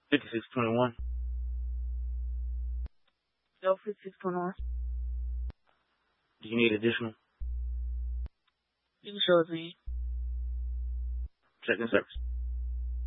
5621. Yo, 5621. Do you need additional? You can show it to me. Checking service.